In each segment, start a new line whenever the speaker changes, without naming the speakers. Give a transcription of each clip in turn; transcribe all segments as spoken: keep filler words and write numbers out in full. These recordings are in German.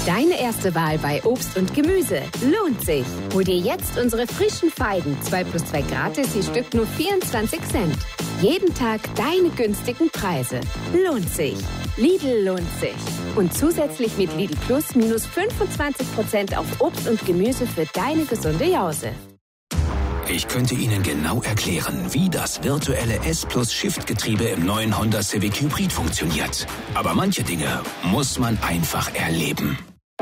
Deine erste Wahl bei Obst und Gemüse lohnt sich. Hol dir jetzt unsere frischen Feigen. zwei plus zwei gratis, je Stück nur vierundzwanzig Cent. Jeden Tag deine günstigen Preise. Lohnt sich. Lidl lohnt sich. Und zusätzlich mit Lidl Plus minus fünfundzwanzig Prozent auf Obst und Gemüse für deine gesunde Jause.
Ich könnte Ihnen genau erklären, wie das virtuelle S-Plus-Shift-Getriebe im neuen Honda Civic Hybrid funktioniert. Aber manche Dinge muss man einfach erleben.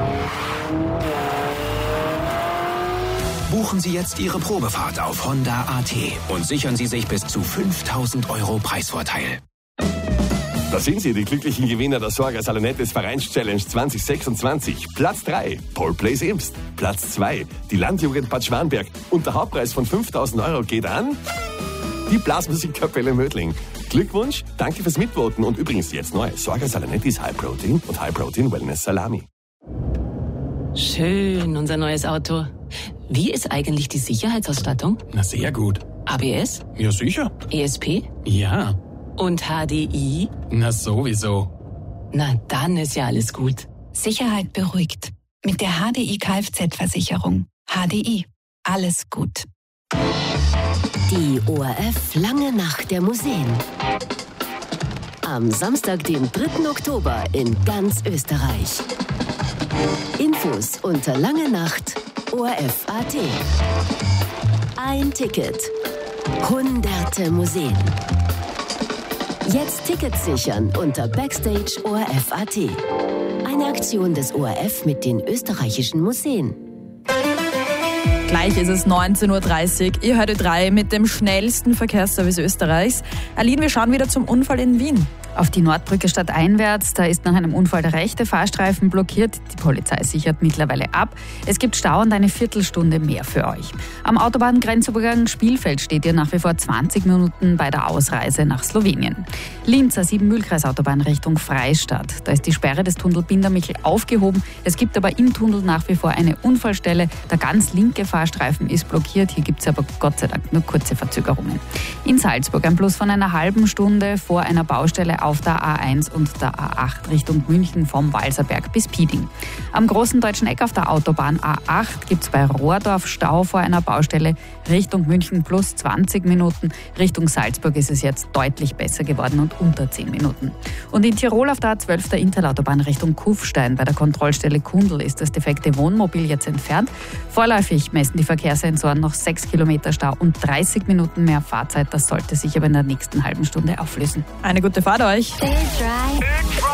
Buchen Sie jetzt Ihre Probefahrt auf Honda punkt a t und sichern Sie sich bis zu fünftausend Euro Preisvorteil.
Da sind sie, die glücklichen Gewinner der Sorga Salonettes Vereins-Challenge zwanzig sechsundzwanzig. Platz drei, Paul Place Imst. Platz zwei, die Landjugend Bad Schwanberg. Und der Hauptpreis von fünftausend Euro geht an die Blasmusikkapelle Mödling. Glückwunsch, danke fürs Mitvoten und übrigens jetzt neu. Sorga Salonettis High Protein und High Protein Wellness Salami.
Schön, unser neues Auto. Wie ist eigentlich die Sicherheitsausstattung?
Na, sehr gut.
A B S?
Ja, sicher.
E S P?
Ja.
Und H D I?
Na, sowieso.
Na, dann ist ja alles gut.
Sicherheit beruhigt. Mit der H D I Kfz-Versicherung. H D I. Alles gut.
Die O R F Lange Nacht der Museen. Am Samstag, den dritten Oktober in ganz Österreich. Infos unter langenacht punkt o r f punkt a t. Ein Ticket. Hunderte Museen. Jetzt Tickets sichern unter backstage punkt o r f punkt a t. Eine Aktion des O R F mit den österreichischen Museen.
Gleich ist es neunzehn Uhr dreißig. Ihr hört Ö drei mit dem schnellsten Verkehrsservice Österreichs. Aline, wir schauen wieder zum Unfall in Wien. Auf die Nordbrücke stadteinwärts, da ist nach einem Unfall der rechte Fahrstreifen blockiert. Die Polizei sichert mittlerweile ab. Es gibt Stau und eine Viertelstunde mehr für euch. Am Autobahngrenzübergang Spielfeld steht ihr nach wie vor zwanzig Minuten bei der Ausreise nach Slowenien. Linz A sieben Mühlkreisautobahn Richtung Freistadt. Da ist die Sperre des Tunnel Bindermichel aufgehoben. Es gibt aber im Tunnel nach wie vor eine Unfallstelle. Der ganz linke Fahrstreifen ist blockiert. Hier gibt es aber Gott sei Dank nur kurze Verzögerungen. In Salzburg ein Plus von einer halben Stunde vor einer Baustelle auf der A eins und der A acht Richtung München vom Walserberg bis Pieding. Am großen deutschen Eck auf der Autobahn A acht gibt es bei Rohrdorf Stau vor einer Baustelle Richtung München plus zwanzig Minuten. Richtung Salzburg ist es jetzt deutlich besser geworden und unter zehn Minuten. Und in Tirol auf der A zwölf der Interlautobahn Richtung Kufstein bei der Kontrollstelle Kundl ist das defekte Wohnmobil jetzt entfernt. Vorläufig messen die Verkehrssensoren noch sechs Kilometer Stau und dreißig Minuten mehr Fahrzeit. Das sollte sich aber in der nächsten halben Stunde auflösen. Eine gute Fahrt euch.
Ö drei.